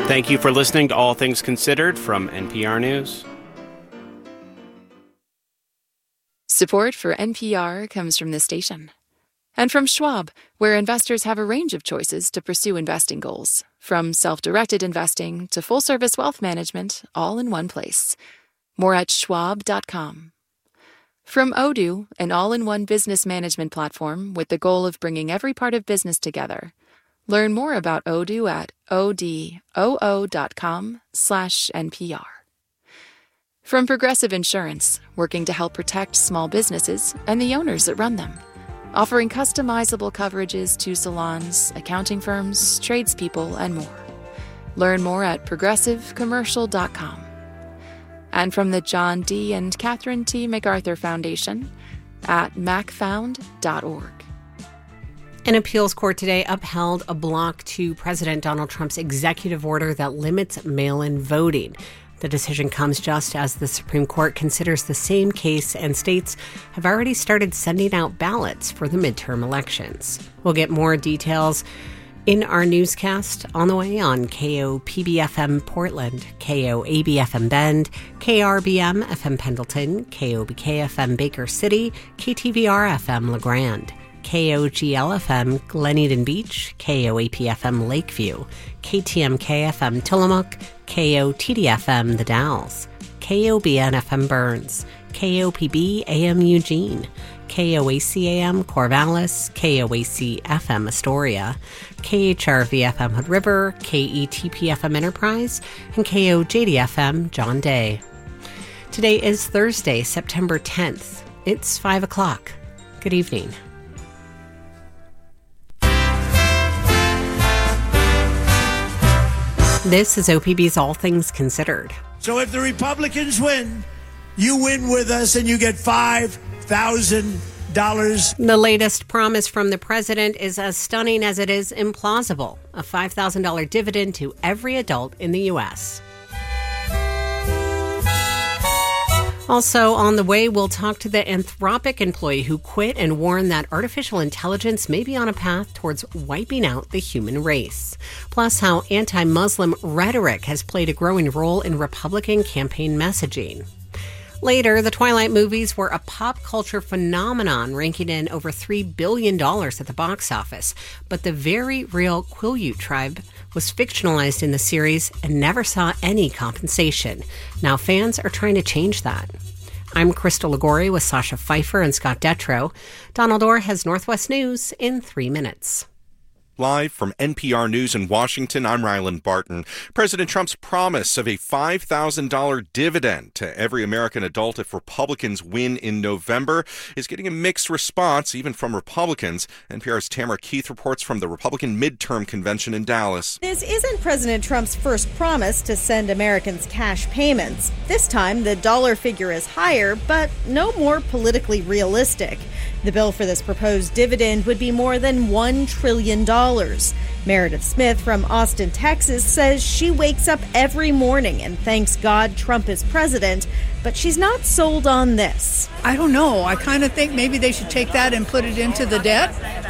Thank you for listening to All Things Considered from NPR News. Support for NPR comes from this station. And from Schwab, where investors have a range of choices to pursue investing goals, from self-directed investing to full-service wealth management, all in one place. More at schwab.com. From Odoo, an all-in-one business management platform with the goal of bringing every part of business together. Learn more about Odoo at odoo.com/NPR. From Progressive Insurance, working to help protect small businesses and the owners that run them. Offering customizable coverages to salons, accounting firms, tradespeople, and more. Learn more at progressivecommercial.com. And from the John D. and Catherine T. MacArthur Foundation at macfound.org. An appeals court today upheld a block to President Donald Trump's executive order that limits mail-in voting. The decision comes just as the Supreme Court considers the same case, and states have already started sending out ballots for the midterm elections. We'll get more details in our newscast on the way on KOPB-FM Portland, KOAB-FM Bend, KRBM-FM Pendleton, KOBK-FM Baker City, KTVR-FM LeGrand, KOGL-FM Glen Eden Beach, KOAP-FM Lakeview, KTMK-FM Tillamook, KOTD-FM The Dalles, KOBN-FM Burns, KOPB-AM Eugene, KOAC-AM Corvallis, KOAC-FM Astoria, KHRV-FM Hood River, KETP-FM Enterprise, and KOJD-FM John Day. Today is Thursday, September 10th. It's 5 o'clock. Good evening. This is OPB's All Things Considered. So if the Republicans win, you win with us and you get $5,000. The latest promise from the president is as stunning as it is implausible. A $5,000 dividend to every adult in the U.S. Also on the way, we'll talk to the Anthropic employee who quit and warned that artificial intelligence may be on a path towards wiping out the human race. Plus, how anti-Muslim rhetoric has played a growing role in Republican campaign messaging. Later, the Twilight movies were a pop culture phenomenon, ranking in over $3 billion at the box office. But the very real Quileute tribe was fictionalized in the series and never saw any compensation. Now fans are trying to change that. I'm Crystal Ligori with Sasha Pfeiffer and Scott Detrow. Donald Orr has Northwest News in 3 minutes. Live from NPR News in Washington, I'm Ryland Barton. President Trump's promise of a $5,000 dividend to every American adult if Republicans win in November is getting a mixed response, even from Republicans. NPR's Tamara Keith reports from the Republican midterm convention in Dallas. This isn't President Trump's first promise to send Americans cash payments. This time, the dollar figure is higher, but no more politically realistic. The bill for this proposed dividend would be more than $1 trillion. Meredith Smith from Austin, Texas, says she wakes up every morning and thanks God Trump is president, but she's not sold on this. I don't know. I kind of think maybe they should take that and put it into the debt